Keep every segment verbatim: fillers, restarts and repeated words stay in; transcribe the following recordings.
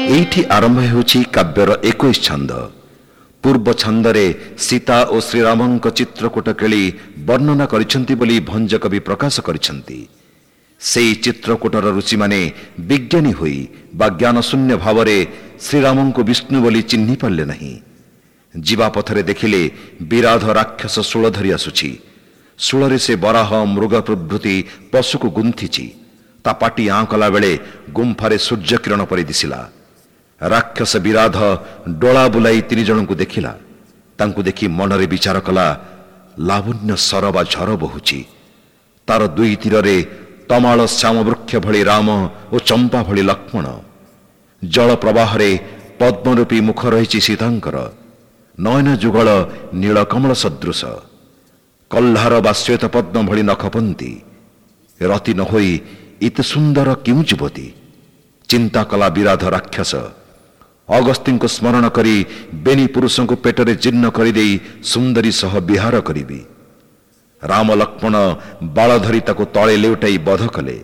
एठी आरंभ हेउछि काव्यर इक्कीस छंद। पूर्व छंदरे सीता और श्रीरामंक चित्रकूट केली वर्णना करिसंती बोली भंजकवि प्रकाश करिसंती। सेई चित्रकूटर ऋषि माने विज्ञानी होई बा ज्ञान शून्य भावरे श्रीरामंको विष्णु बोली चिन्हि पारले नहीं। जीवा पथरे देखिले विराध राक्षस शूल धरी आसुछि। शूलरे से बराह मृग प्रभृति पशु को गुंथिछि। ता पाटी आं कला बेले गुंफारे सूर्य किरण परि दिसिला। राक्षस विराध डोला बुलाई तीन जन को देखिला। तांकु देखि मनरे विचार कला, लावण्य सर बा झर बहुछि। तार दुई तीरे तमाल श्याम वृक्ष भଳି राम और चंपा भଳି लक्ष्मण। जल प्रवाहरे पद्मरूपी मुख रहिछि सीतांकर। नयन जुगल नीलकमल सदृश। कल्हार बा श्वेत पद्म भଳି नखपंती। रति न होई इते सुंदर क्यों जुवती। चिंता कला विराध राक्षस। अगस्ती को स्मरण करी बेनी पुरुष को पेटरे जीर्ण करदे सुंदरी सह विहार करी। राम लक्ष्मण बाल धरी ताको तले लेउटाई बध कले।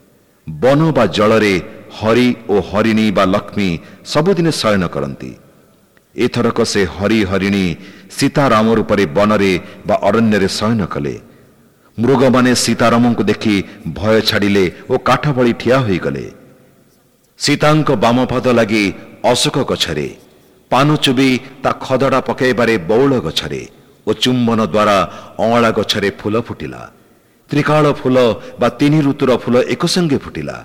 वन बा जलरे हरि और हरिणी बा लक्ष्मी सबुदिने शयन करती। एथरक से हरि हरिणी सीताराम रूपरे वनरे बा अरण्य शयन कले। मृग माने सीताराम को देखि भय छाड़िले और काठ भली ठिया होई गले। सीतांक बाम पद लगी अशोक गछरे, पान चुबी ता खदड़ा पकईबारे बौल गछरे और चुंबन द्वारा अँला गछरे फूल फुटिला। त्रिकाल फूल बा तीन ऋतुर फूल एक संगे फुटिला।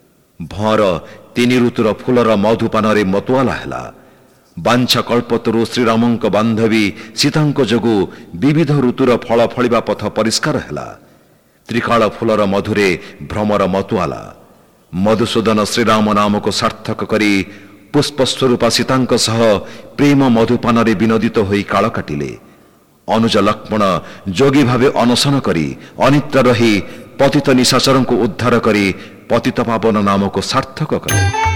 भर तीन ऋतुर फूलर मधुपान मतुआला हैला। बांछा कल्पतरु श्रीरामंक बांधवी सीतांक जोगु विविध ऋतुर फल फलिबा पथ परिष्कार हैला। त्रिकाल फूलर मधुरे भ्रमर मतुआला। मधुसूदन श्रीराम नाम को सार्थक करी पुष्प स्वरूपा सीतांक सह प्रेम मधुपान विनोदित होई काल काटिले। अनुज लक्ष्मण जोगी भावे अनशन करी अनिद्रा रही पतित निशाचर को उद्धार करी पतित पावन नाम को सार्थक कले।